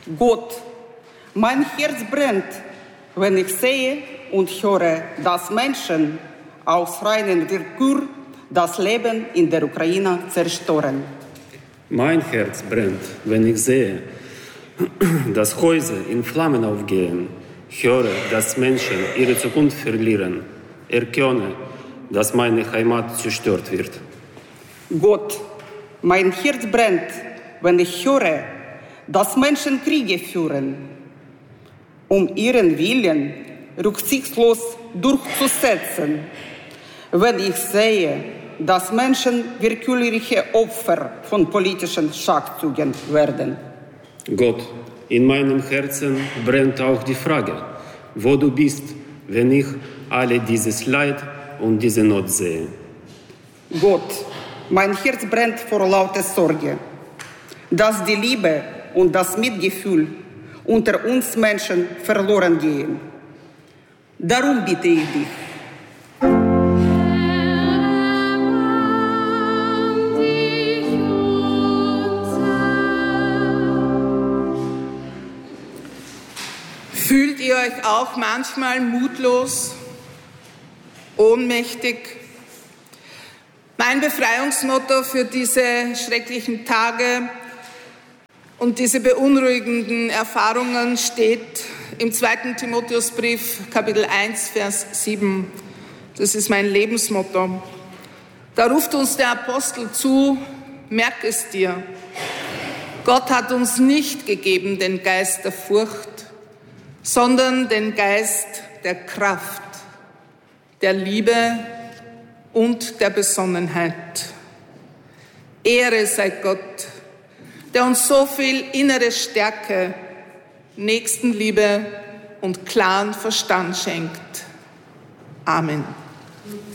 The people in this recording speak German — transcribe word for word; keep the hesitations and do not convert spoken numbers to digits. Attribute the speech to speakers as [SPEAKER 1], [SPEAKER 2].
[SPEAKER 1] Gott, mein Herz brennt, wenn ich sehe und höre, dass Menschen aus reiner Willkür das Leben in der Ukraine zerstören.
[SPEAKER 2] Mein Herz brennt, wenn ich sehe, dass Häuser in Flammen aufgehen, höre, dass Menschen ihre Zukunft verlieren, erkenne, dass meine Heimat zerstört wird.
[SPEAKER 1] Gott, mein Herz brennt, wenn ich höre, dass Menschen Kriege führen, um ihren Willen rücksichtslos durchzusetzen. Wenn ich sehe, dass Menschen willkürliche Opfer von politischen Schachzügen werden.
[SPEAKER 2] Gott, in meinem Herzen brennt auch die Frage, wo du bist, wenn ich alle dieses Leid und diese Not sehe.
[SPEAKER 1] Gott, mein Herz brennt vor lauter Sorge, dass die Liebe und das Mitgefühl unter uns Menschen verloren gehen. Darum bitte ich dich,
[SPEAKER 3] fühlt ihr euch auch manchmal mutlos, ohnmächtig? Mein Befreiungsmotto für diese schrecklichen Tage und diese beunruhigenden Erfahrungen steht im zweiten Timotheusbrief, Kapitel eins, Vers sieben. Das ist mein Lebensmotto. Da ruft uns der Apostel zu, merk es dir. Gott hat uns nicht gegeben den Geist der Furcht, sondern den Geist der Kraft, der Liebe und der Besonnenheit. Ehre sei Gott, der uns so viel innere Stärke, Nächstenliebe und klaren Verstand schenkt. Amen.